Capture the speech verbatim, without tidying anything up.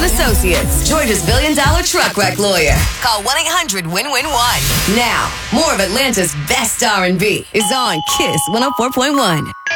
Associates, Georgia's billion dollar truck wreck lawyer. Call one eight hundred win win one. Now, more of Atlanta's best R and B is on Kiss one oh four point one.